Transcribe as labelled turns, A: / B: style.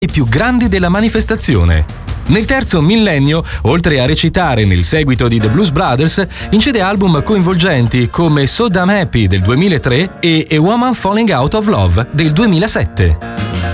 A: più grandi della manifestazione. Nel terzo millennio, oltre a recitare nel seguito di The Blues Brothers, incide album coinvolgenti come So Damn Happy del 2003 e A Woman Falling Out of Love del 2007.